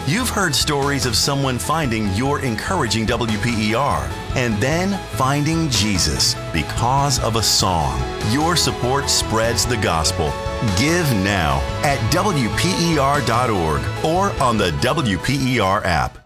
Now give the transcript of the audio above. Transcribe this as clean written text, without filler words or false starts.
You've heard stories of someone finding your encouraging WPER and then finding Jesus because of a song. Your support spreads the gospel. Give now at WPER.org or on the WPER app.